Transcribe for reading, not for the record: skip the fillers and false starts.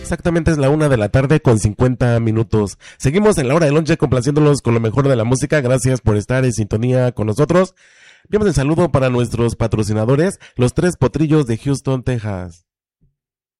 Exactamente es la 1 de la tarde con 50 minutos. Seguimos en la hora de lonche complaciéndolos con lo mejor de la música. Gracias por estar en sintonía con nosotros. Enviamos el saludo para nuestros patrocinadores, los Tres Potrillos de Houston, Texas.